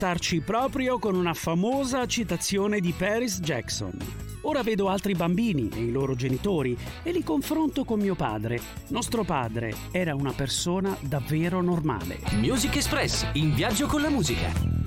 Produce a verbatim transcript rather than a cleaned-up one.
connettarci proprio con una famosa citazione di Paris Jackson. Ora vedo altri bambini e i loro genitori e li confronto con mio padre. Nostro padre era una persona davvero normale. Music Express, in viaggio con la musica.